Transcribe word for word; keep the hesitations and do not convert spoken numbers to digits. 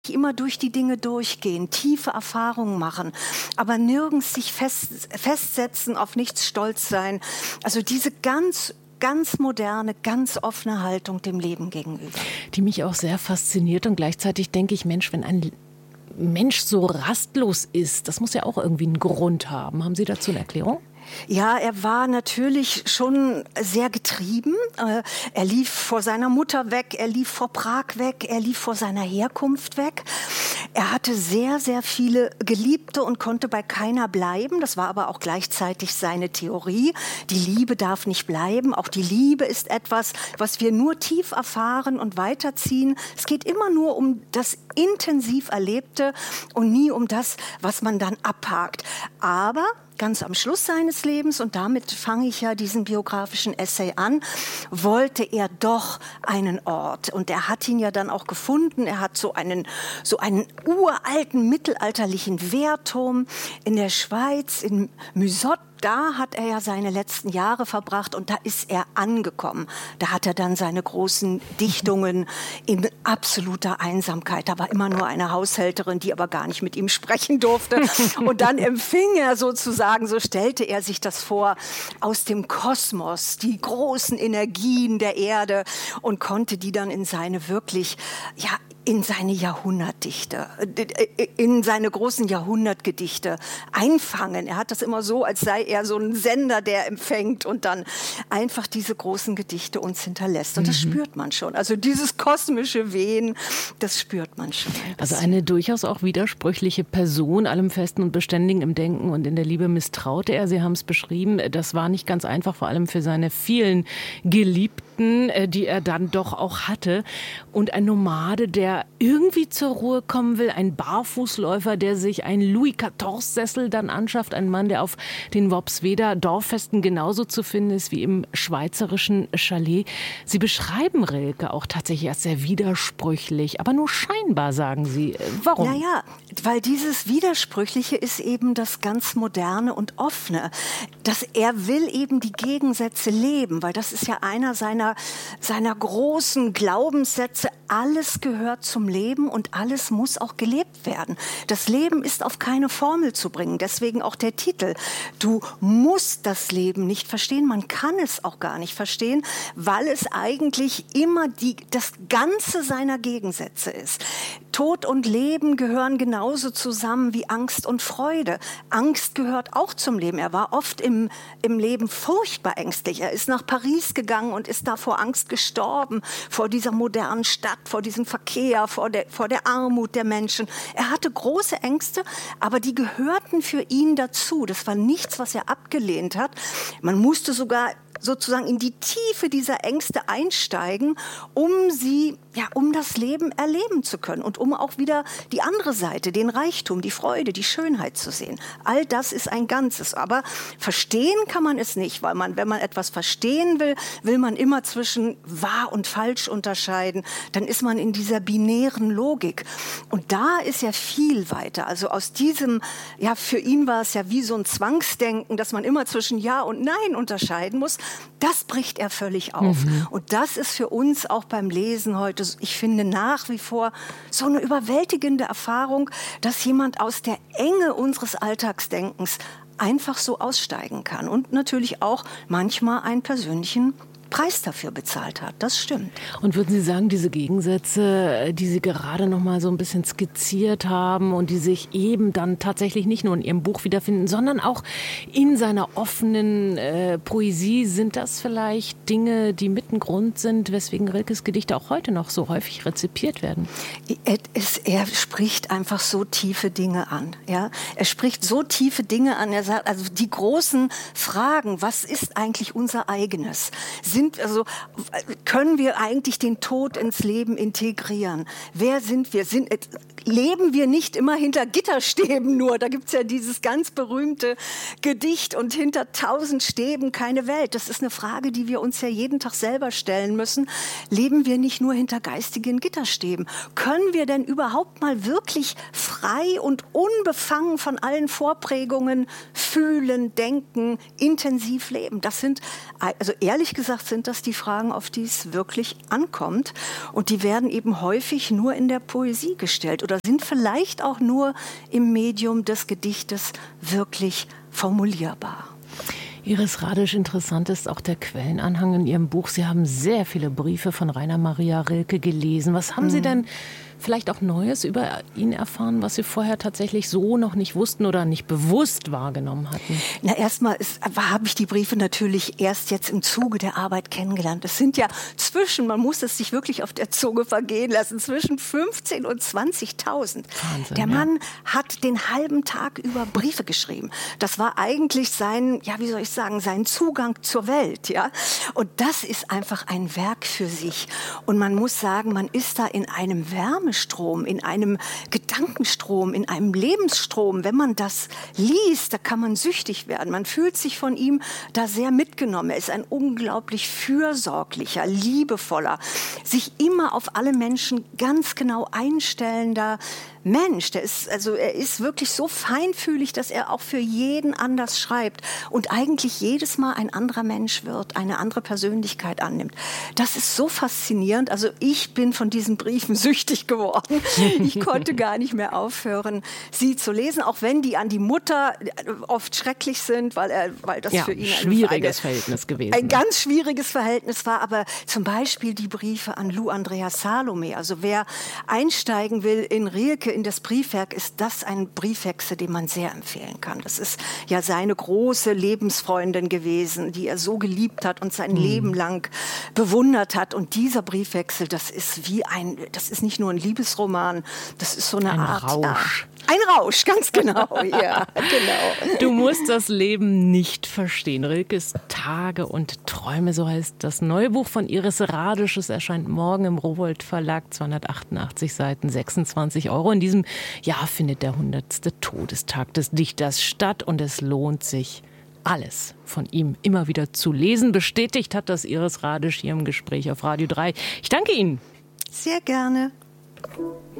immer durch die Dinge durchgehen, tiefe Erfahrungen machen, aber nirgends sich fest, festsetzen, auf nichts stolz sein. Also diese ganz ganz moderne, ganz offene Haltung dem Leben gegenüber. Die mich auch sehr fasziniert und gleichzeitig denke ich, Mensch, wenn ein Mensch so rastlos ist, das muss ja auch irgendwie einen Grund haben. Haben Sie dazu eine Erklärung? Ja, er war natürlich schon sehr getrieben. Er lief vor seiner Mutter weg, er lief vor Prag weg, er lief vor seiner Herkunft weg. Er hatte sehr, sehr viele Geliebte und konnte bei keiner bleiben. Das war aber auch gleichzeitig seine Theorie. Die Liebe darf nicht bleiben. Auch die Liebe ist etwas, was wir nur tief erfahren und weiterziehen. Es geht immer nur um das intensiv Erlebte und nie um das, was man dann abhakt. Aber ganz am Schluss seines Lebens, und damit fange ich ja diesen biografischen Essay an, wollte er doch einen Ort. Und er hat ihn ja dann auch gefunden. Er hat so einen, so einen uralten mittelalterlichen Wehrturm in der Schweiz, in Mysotte. Da hat er ja seine letzten Jahre verbracht und da ist er angekommen. Da hat er dann seine großen Dichtungen in absoluter Einsamkeit. Da war immer nur eine Haushälterin, die aber gar nicht mit ihm sprechen durfte. Und dann empfing er sozusagen, so stellte er sich das vor, aus dem Kosmos, die großen Energien der Erde und konnte die dann in seine wirklich, ja, in seine Jahrhundertdichte, in seine großen Jahrhundertgedichte einfangen. Er hat das immer so, als sei er so ein Sender, der empfängt und dann einfach diese großen Gedichte uns hinterlässt. Und das mhm. spürt man schon. Also dieses kosmische Wehen, das spürt man schon. Also eine durchaus auch widersprüchliche Person, allem Festen und Beständigen im Denken und in der Liebe misstraute er. Sie haben es beschrieben, das war nicht ganz einfach, vor allem für seine vielen Geliebten, die er dann doch auch hatte. Und ein Nomade, der irgendwie zur Ruhe kommen will, ein Barfußläufer, der sich einen Louis vierzehn-Sessel dann anschafft, ein Mann, der auf den Worpsweder Dorffesten genauso zu finden ist wie im schweizerischen Chalet. Sie beschreiben Rilke auch tatsächlich als sehr widersprüchlich, aber nur scheinbar, sagen Sie. Warum? Naja, weil dieses Widersprüchliche ist eben das ganz Moderne und Offene. Dass er will eben die Gegensätze leben, weil das ist ja einer seiner, seiner großen Glaubenssätze. Alles gehört zum Leben und alles muss auch gelebt werden. Das Leben ist auf keine Formel zu bringen. Deswegen auch der Titel. Du musst das Leben nicht verstehen. Man kann es auch gar nicht verstehen, weil es eigentlich immer die, das Ganze seiner Gegensätze ist. Tod und Leben gehören genauso zusammen wie Angst und Freude. Angst gehört auch zum Leben. Er war oft im, im Leben furchtbar ängstlich. Er ist nach Paris gegangen und ist da vor Angst gestorben, vor dieser modernen Stadt, vor diesem Verkehr, vor der, vor der Armut der Menschen. Er hatte große Ängste, aber die gehörten für ihn dazu. Das war nichts, was er abgelehnt hat. Man musste sogar sozusagen in die Tiefe dieser Ängste einsteigen, um sie, ja, um das Leben erleben zu können und um auch wieder die andere Seite, den Reichtum, die Freude, die Schönheit zu sehen. All das ist ein Ganzes. Aber verstehen kann man es nicht, weil man, wenn man etwas verstehen will, will man immer zwischen wahr und falsch unterscheiden. Dann ist man in dieser binären Logik. Und da ist er viel weiter. Also aus diesem, ja, für ihn war es ja wie so ein Zwangsdenken, dass man immer zwischen Ja und Nein unterscheiden muss. Das bricht er völlig auf. Mhm. Und das ist für uns auch beim Lesen heute, ich finde nach wie vor so eine überwältigende Erfahrung, dass jemand aus der Enge unseres Alltagsdenkens einfach so aussteigen kann. Und natürlich auch manchmal einen persönlichen Preis dafür bezahlt hat. Das stimmt. Und würden Sie sagen, diese Gegensätze, die Sie gerade noch mal so ein bisschen skizziert haben und die sich eben dann tatsächlich nicht nur in Ihrem Buch wiederfinden, sondern auch in seiner offenen äh, Poesie, sind das vielleicht Dinge, die mit ein Grund sind, weswegen Rilkes Gedichte auch heute noch so häufig rezipiert werden? Es, er spricht einfach so tiefe Dinge an. Ja? Er spricht so tiefe Dinge an. Er sagt, also die großen Fragen, was ist eigentlich unser eigenes? Sind Also können wir eigentlich den Tod ins Leben integrieren? Wer sind wir? Sind, leben wir nicht immer hinter Gitterstäben nur? Da gibt's ja dieses ganz berühmte Gedicht und hinter tausend Stäben keine Welt. Das ist eine Frage, die wir uns ja jeden Tag selber stellen müssen. Leben wir nicht nur hinter geistigen Gitterstäben? Können wir denn überhaupt mal wirklich frei und unbefangen von allen Vorprägungen fühlen, denken, intensiv leben? Das sind, also ehrlich gesagt, sind das die Fragen, auf die es wirklich ankommt. Und die werden eben häufig nur in der Poesie gestellt oder oder sind vielleicht auch nur im Medium des Gedichtes wirklich formulierbar. Iris Radisch, interessant ist auch der Quellenanhang in Ihrem Buch. Sie haben sehr viele Briefe von Rainer Maria Rilke gelesen. Was haben mhm. Sie denn vielleicht auch Neues über ihn erfahren, was Sie vorher tatsächlich so noch nicht wussten oder nicht bewusst wahrgenommen hatten? Na, erstmal habe ich die Briefe natürlich erst jetzt im Zuge der Arbeit kennengelernt. Es sind ja zwischen, man muss es sich wirklich auf der Zunge vergehen lassen, zwischen fünfzehntausend und zwanzigtausend. Wahnsinn, der Mann ja. hat den halben Tag über Briefe geschrieben. Das war eigentlich sein, ja, wie soll ich sagen, sein Zugang zur Welt, ja. Und das ist einfach ein Werk für sich. Und man muss sagen, man ist da in einem Wärme Strom, in einem Gedankenstrom, in einem Lebensstrom. Wenn man das liest, da kann man süchtig werden. Man fühlt sich von ihm da sehr mitgenommen. Er ist ein unglaublich fürsorglicher, liebevoller, sich immer auf alle Menschen ganz genau einstellender Mensch. Der ist, also er ist wirklich so feinfühlig, dass er auch für jeden anders schreibt und eigentlich jedes Mal ein anderer Mensch wird, eine andere Persönlichkeit annimmt. Das ist so faszinierend. Also ich bin von diesen Briefen süchtig geworden. Ich konnte gar nicht mehr aufhören, sie zu lesen, auch wenn die an die Mutter oft schrecklich sind, weil er, weil das ja, für ihn ein schwieriges eine, Verhältnis gewesen ein ganz schwieriges Verhältnis war. Aber zum Beispiel die Briefe an Lou Andreas Salome. Also wer einsteigen will in Rilke, in das Briefwerk, ist das ein Briefwechsel, den man sehr empfehlen kann. Das ist ja seine große Lebensfreundin gewesen, die er so geliebt hat und sein mhm. Leben lang bewundert hat. Und dieser Briefwechsel, das ist wie ein, das ist nicht nur ein Liebesroman, das ist so eine ein Art Rausch. Ja, ein Rausch, ganz genau. Ja, genau. Du musst das Leben nicht verstehen. Rilkes Tage und Träume, so heißt das neue Buch von Iris Radisch. Es erscheint morgen im Rowohlt Verlag, zweihundertachtundachtzig Seiten, sechsundzwanzig Euro. In diesem Jahr findet der hundertste Todestag des Dichters statt und es lohnt sich, alles von ihm immer wieder zu lesen. Bestätigt hat das Iris Radisch hier im Gespräch auf Radio drei. Ich danke Ihnen. Sehr gerne.